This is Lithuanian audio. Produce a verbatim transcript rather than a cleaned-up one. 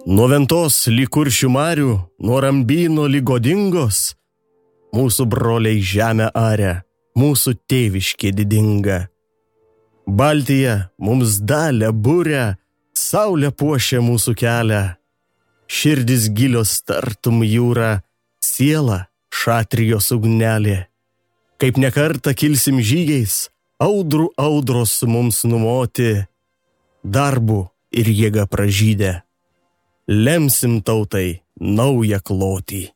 Nuo Ventos lyg Kuršių marių, nuo Rambyno lyg Godingos, mūsų broliai žemę aria, mūsų tėviškė didinga. Baltija mums dalę buria, saulė puošia mūsų kelią. Širdis gilios tartum jūra, siela šatrijos ugnelė. Kaip nekartą kilsim žygiais, audrų audros mums numoti, darbu ir jėga pražydę. Lemsim tautai naują klotį.